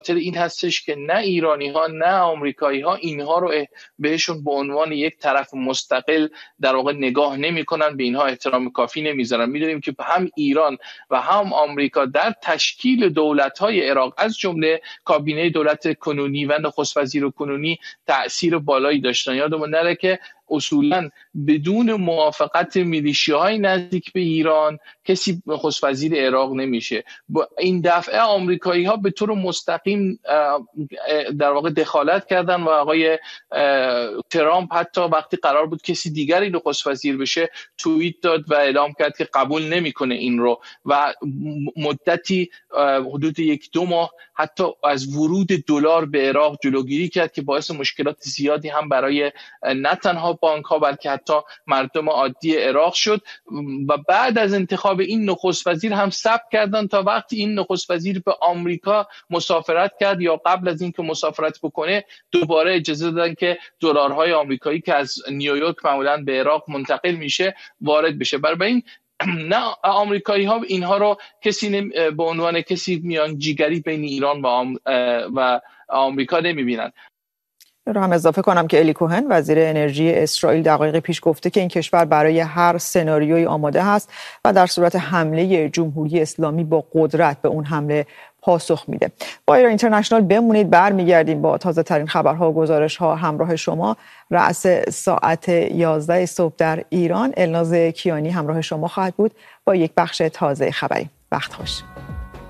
این هستش که نه ایرانی ها نه آمریکایی ها اینها رو بهشون به عنوان یک طرف مستقل در واقع نگاه نمی‌کنن، به اینها احترام کافی نمیذارن. میدونیم که هم ایران و هم آمریکا در تشکیل دولت‌های عراق از جمله کابینه دولت کنونی و نخست وزیر کنونی تأثیر بالایی داشتن. یادمون نره که اصولاً بدون موافقت میلیشیاهای نزدیک به ایران کسی نخست وزیر عراق نمیشه. این دفعه آمریکایی ها به طور مستقیم در واقع دخالت کردن و آقای ترامپ حتی وقتی قرار بود کسی دیگری نخست وزیر بشه توییت داد و اعلام کرد که قبول نمیکنه این رو و مدتی حدود 1-2 ماه حتی از ورود دلار به عراق جلوگیری کرد که باعث مشکلات زیادی هم برای نه تنها بانک ها بلکه حتی مردم عادی عراق شد. و بعد از انتخاب این نخست وزیر هم ثبت کردن تا وقتی این نخست وزیر به آمریکا مسافرت کرد یا قبل از اینکه مسافرت بکنه دوباره اجازه دادن که دلارهای آمریکایی که از نیویورک معمولا به عراق منتقل میشه وارد بشه. برای این نه آمریکایی ها اینها رو کسی به عنوان کسی میان جیگری بین ایران و آمریکا نمیبینن. رو هم اضافه کنم که الی کوهن وزیر انرژی اسرائیل دقایق پیش گفته که این کشور برای هر سناریویی آماده است و در صورت حمله جمهوری اسلامی با قدرت به اون حمله پاسخ میده. با ایران اینترنشنال بمونید، برمیگردیم با تازه ترین خبرها و گزارش ها همراه شما. رأس ساعت 11 صبح در ایران الناز کیانی همراه شما خواهد بود با یک بخش تازه خبری. وقت خوش.